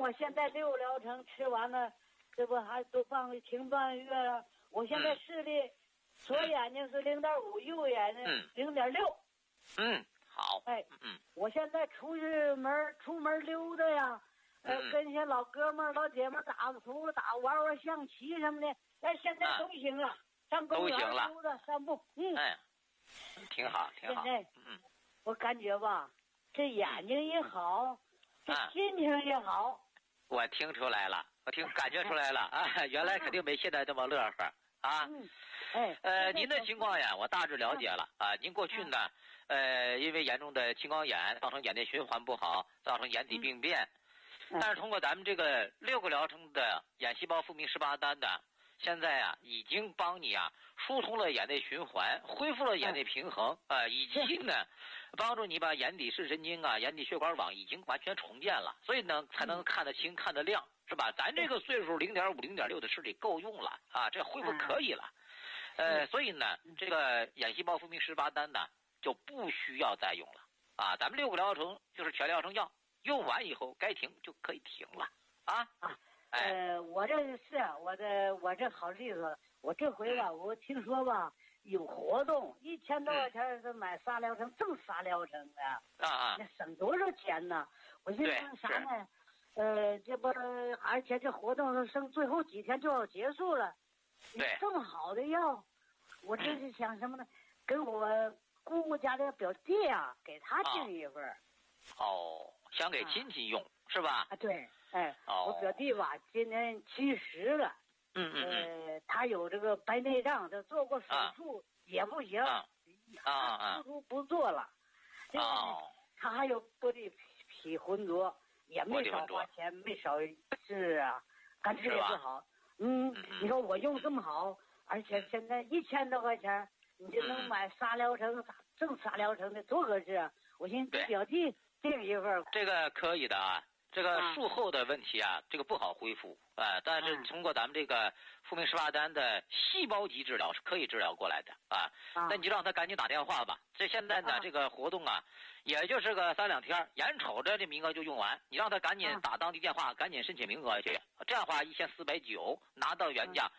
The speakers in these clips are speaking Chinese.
我现在6疗程吃完了，这不还都停半个月了。我现在视力，左眼睛是0.5，右眼睛0.6。 好。 我现在出门溜达呀，跟些老哥们老姐们打玩象棋什么的，现在都行了，上公园溜达散步。 挺好。 现在我感觉吧，这眼睛也好，这心情也好。 我听出来了，感觉出来了啊！原来肯定没现在这么乐呵啊。您的情况呀，我大致了解了啊。您过去呢，因为严重的青光眼，造成眼内循环不好，造成眼底病变。但是通过咱们这个6个疗程的眼细胞复明18单的，现在啊已经帮你啊疏通了眼内循环，恢复了眼内平衡以及呢帮助你把眼底视神经啊、眼底血管网已经完全重建了，所以呢才能看得清、看得亮，是吧？咱这个岁数0.5、0.6的视力够用了啊，这恢复可以了。所以呢，这个眼细胞复明18单呢就不需要再用了啊。咱们6个疗程就是全疗程药，用完以后该停就可以停了啊。 我这好利索，我这回吧，我听说吧有活动，1000多块钱是买3疗程，挣3疗程的那省多少钱呢？我寻思啥呢？这不，而且这活动剩最后几天就要结束了，这么好的药，我这是想什么呢？跟我姑姑家的表弟啊，给他订一份。 想给亲戚用是吧？ 对。我表弟吧，今年70了。他有这个白内障，他做过手术也不行。他不做了。他还有玻璃体浑浊，也没少花钱，没少治啊，干吃也不好。你说我用这么好，而且现在1000多块钱，你就能买3疗程，挣3疗程的，多合适啊！我寻思给表弟订一份。 这个可以的啊。这个术后的问题啊，这个不好恢复但是通过咱们这个复明18单的细胞级治疗是可以治疗过来的啊。那你就让他赶紧打电话吧。这现在呢，这个活动啊，也就是个3、2天，眼瞅着这名额就用完，你让他赶紧打当地电话，赶紧申请名额去。这样的话，1490拿到原价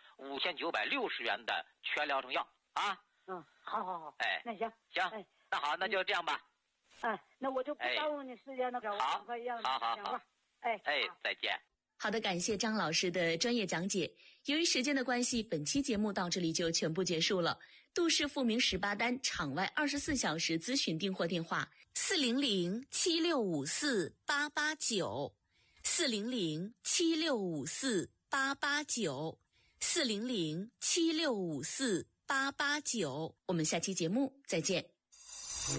5960元的全疗程药啊。 好。那行， 那好，那就这样吧。 那我就不耽误你时间了。 好，再见。 好的，感谢张老师的专业讲解。由于时间的关系，本期节目到这里就全部结束了。杜氏复明18单场外24小时咨询订货电话：400-7654-889，400-7654-889，400-7654-889。我们下期节目再见。